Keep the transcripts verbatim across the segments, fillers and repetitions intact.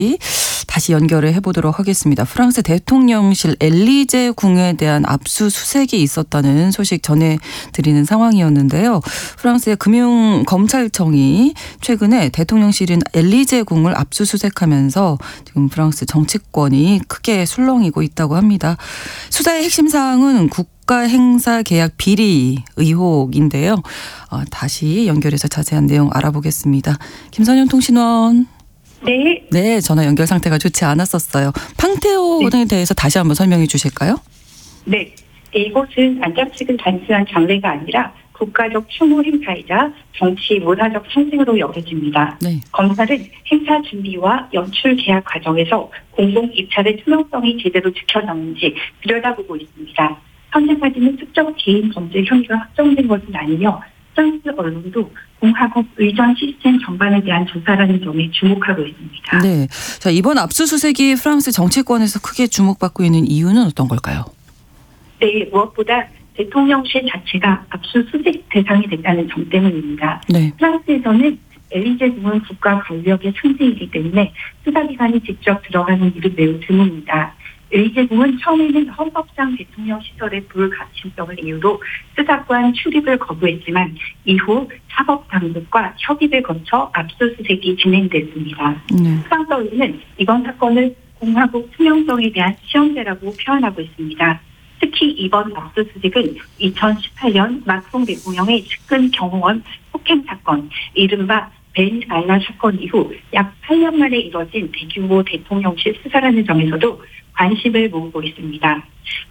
다시 연결을 해보도록 하겠습니다. 프랑스 대통령실 엘리제 궁에 대한 압수수색이 있었다는 소식 전해드리는 상황이었는데요. 프랑스의 금융검찰청이 최근에 대통령실인 엘리제 궁을 압수수색하면서 지금 프랑스 정치권이 크게 술렁이고 있다고 합니다. 수사의 핵심 사항은 국가행사계약 비리 의혹인데요. 어, 다시 연결해서 자세한 내용 알아보겠습니다. 김선영 통신원. 네. 네, 전화 연결 상태가 좋지 않았었어요. 팡테온에 네. 대해서 다시 한번 설명해 주실까요? 네. 이곳은 안장식은 단순한 장례가 아니라 국가적 추모 행사이자 정치 문화적 상징으로 여겨집니다. 네. 검찰은 행사 준비와 연출 계약 과정에서 공공 입찰의 투명성이 제대로 지켜졌는지 들여다보고 있습니다. 현재까지는 특정 개인 범죄 혐의가 확정된 것은 아니며 프랑스 언론도 공화국 의전 시스템 전반에 대한 조사라는 점에 주목하고 있습니다. 네, 자 이번 압수수색이 프랑스 정치권에서 크게 주목받고 있는 이유는 어떤 걸까요? 네, 무엇보다 대통령실 자체가 압수수색 대상이 된다는 점 때문입니다. 네. 프랑스에서는 엘리제 궁은 국가 권력의 상징이기 때문에 수사기관이 직접 들어가는 일은 매우 드뭅니다. 엘리제 궁은 처음에는 헌법상 대통령 시설의 불가침성을 이유로 수사관 출입을 거부했지만 이후 사법당국과 협의를 거쳐 압수수색이 진행됐습니다. 네. 프랑스 언론은 이번 사건을 공화국 투명성에 대한 시험대라고 표현하고 있습니다. 특히 이번 압수수색은 이천십팔 년 마크롱 대통령의 측근 경호원 폭행 사건, 이른바 벤 알라 사건 이후 약 팔 년 만에 이뤄진 대규모 대통령실 수사라는 점에서도 관심을 모으고 있습니다.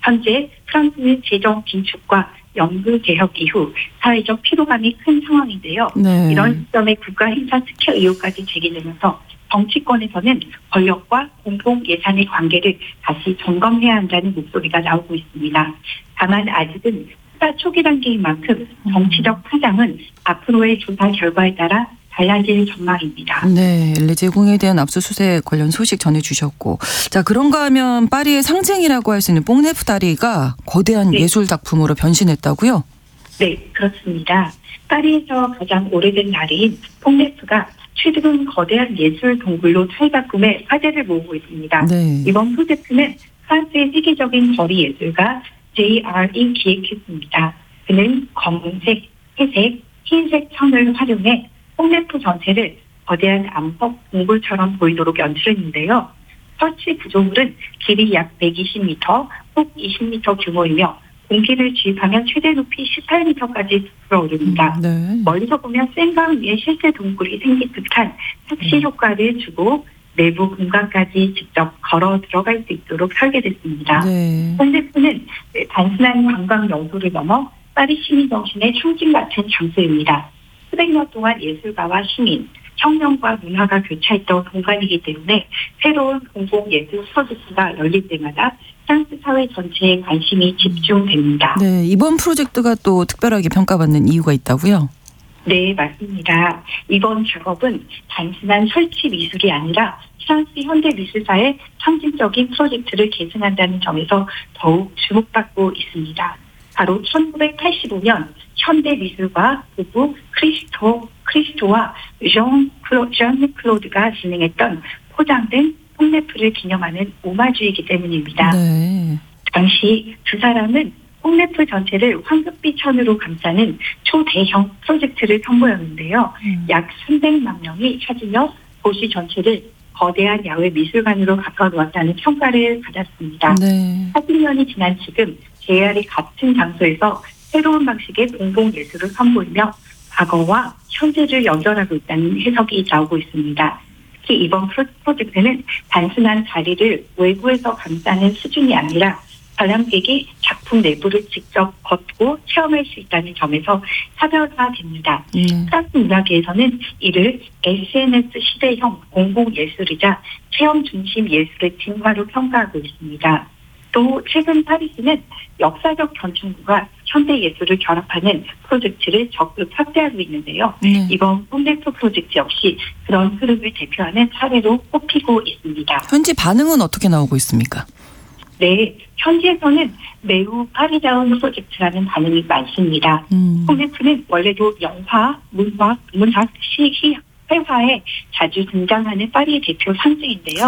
현재 프랑스는 재정 긴축과 연금 개혁 이후 사회적 피로감이 큰 상황인데요. 네. 이런 시점에 국가 행사 특혜 의혹까지 제기되면서 정치권에서는 권력과 공공 예산의 관계를 다시 점검해야 한다는 목소리가 나오고 있습니다. 다만 아직은 수사 초기 단계인 만큼 정치적 파장은 앞으로의 조사 결과에 따라 달라질 전망입니다. 네, 엘리제 궁에 대한 압수수색 관련 소식 전해주셨고, 자 그런가 하면 파리의 상징이라고 할 수 있는 뽕네프 다리가 거대한 네. 예술 작품으로 변신했다고요? 네, 그렇습니다. 파리에서 가장 오래된 다리인 뽕네프가 최근 거대한 예술 동굴로 탈바꿈해 화제를 모으고 있습니다. 네. 이번 프로젝트는 프랑스의 세계적인 거리 예술가 제이알이 기획했습니다. 그는 검은색, 회색, 흰색 천을 활용해 뽕네프 전체를 거대한 암석 동굴처럼 보이도록 연출했는데요. 설치 구조물은 길이 약 백이십 미터, 폭 이십 미터 규모이며 공기를 주입하면 최대 높이 십팔 미터까지 불어오릅니다. 네. 멀리서 보면 생강 위에 실제 동굴이 생긴 듯한 착시 효과를 주고 내부 공간까지 직접 걸어 들어갈 수 있도록 설계됐습니다. 네. 뽕네프는 단순한 관광 명소를 넘어 파리 시민 정신의 상징 같은 장소입니다. 수백 년 동안 예술가와 시민, 혁명과 문화가 교차했던 공간이기 때문에 새로운 공공예술 프로젝트가 열릴 때마다 프랑스 사회 전체에 관심이 집중됩니다. 네, 이번 프로젝트가 또 특별하게 평가받는 이유가 있다고요? 네, 맞습니다. 이번 작업은 단순한 설치 미술이 아니라 프랑스 현대 미술사의 상징적인 프로젝트를 계승한다는 점에서 더욱 주목받고 있습니다. 바로 천구백팔십오 년 현대 미술가 부부 크리스토, 크리스토와 쟈 클로, 쟈 클로드가 진행했던 포장된 뽕네프를 기념하는 오마주이기 때문입니다. 네. 당시 두 사람은 뽕네프 전체를 황금빛 천으로 감싸는 초대형 프로젝트를 선보였는데요. 음. 약 삼백만 명이 찾으며 도시 전체를 거대한 야외 미술관으로 가꿔놓았다는 평가를 받았습니다. 네. 사십 년이 지난 지금 제이알이 같은 장소에서 새로운 방식의 공공예술을 선보이며 과거와 현재를 연결하고 있다는 해석이 나오고 있습니다. 특히 이번 프로젝트는 단순한 자리를 외부에서 감싸는 수준이 아니라 관람객이 작품 내부를 직접 걷고 체험할 수 있다는 점에서 차별화됩니다. 음. 프랑스 문화계에서는 이를 에스엔에스 시대형 공공예술이자 체험 중심 예술의 진화로 평가하고 있습니다. 또 최근 파리시는 역사적 건축물과 현대 예술을 결합하는 프로젝트를 적극 확대하고 있는데요. 네. 이번 뽕네프 프로젝트 역시 그런 흐름을 대표하는 사례로 꼽히고 있습니다. 현지 반응은 어떻게 나오고 있습니까? 네, 현지에서는 매우 파리다운 프로젝트라는 반응이 많습니다. 음. 뽕네프는 원래도 영화, 문학, 문학, 시, 시, 회화에 자주 등장하는 파리의 대표 상징인데요.